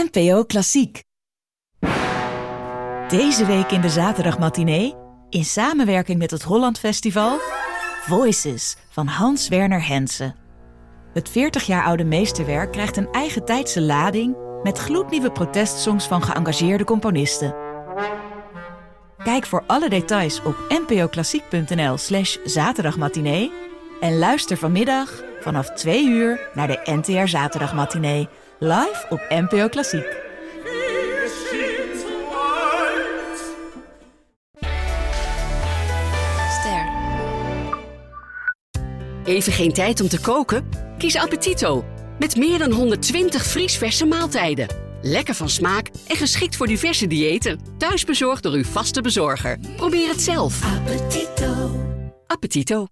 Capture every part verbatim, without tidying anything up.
N P O Klassiek. Deze week in de zaterdagmatinee, in samenwerking met het Holland Festival, Voices van Hans Werner Henze. Het veertig jaar oude meesterwerk krijgt een eigen tijdse lading met gloednieuwe protestsongs van geëngageerde componisten. Kijk voor alle details op npoklassiek.nl slash zaterdagmatinee en luister vanmiddag vanaf twee uur naar de N T R Zaterdagmatinee, live op N P O Klassiek. Ster. Even geen tijd om te koken? Kies Appetito. Met meer dan honderdtwintig vriesverse maaltijden. Lekker van smaak en geschikt voor diverse diëten. Thuisbezorgd door uw vaste bezorger. Probeer het zelf. Appetito. Appetito.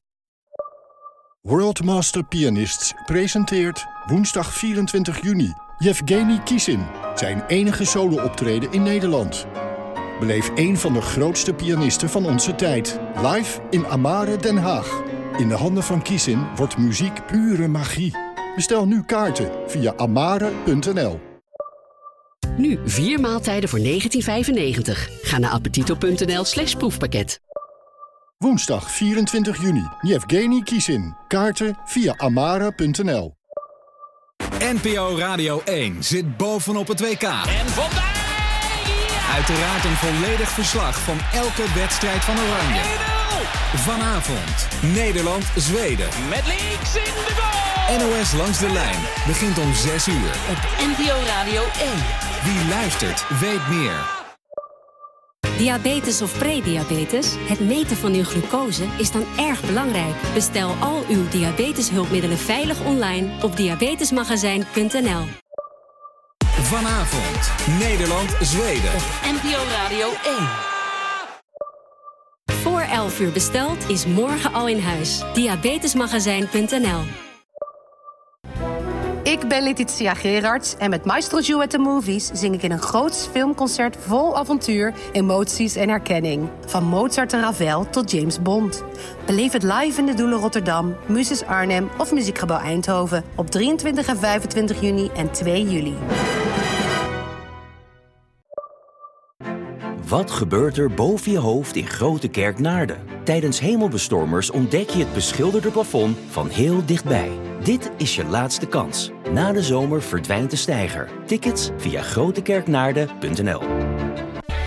World Master Pianists presenteert woensdag vierentwintig juni Yevgeny Kissin, zijn enige solo-optreden in Nederland. Beleef een van de grootste pianisten van onze tijd, live in Amare, Den Haag. In de handen van Kissin wordt muziek pure magie. Bestel nu kaarten via amare punt n l. Nu vier maaltijden voor negentien vijfennegentig. Ga naar appetito punt n l slash proefpakket. Woensdag vierentwintig juni, Yevgeny Kissin. Kaarten via amare punt n l. N P O Radio één zit bovenop het W K. En voorbij! Ja! Uiteraard een volledig verslag van elke wedstrijd van Oranje. één nul! Vanavond Nederland-Zweden. Met links in de goal! N O S Langs de Lijn begint om zes uur. Op N P O Radio één. Wie luistert, weet meer. Diabetes of prediabetes? Het meten van uw glucose is dan erg belangrijk. Bestel al uw diabeteshulpmiddelen veilig online op diabetesmagazijn punt n l. Vanavond Nederland-Zweden. Op N P O Radio één. Voor elf uur besteld is morgen al in huis. diabetesmagazijn punt n l. Ik ben Letitia Gerards en met Maestro Joe at the Movies zing ik in een groots filmconcert vol avontuur, emoties en herkenning. Van Mozart en Ravel tot James Bond. Beleef het live in de Doelen Rotterdam, Muses Arnhem of Muziekgebouw Eindhoven op drieëntwintig en vijfentwintig juni en twee juli. Wat gebeurt er boven je hoofd in Grote Kerk Naarden? Tijdens hemelbestormers ontdek je het beschilderde plafond van heel dichtbij. Dit is je laatste kans. Na de zomer verdwijnt de steiger. Tickets via grotekerknaarden punt n l.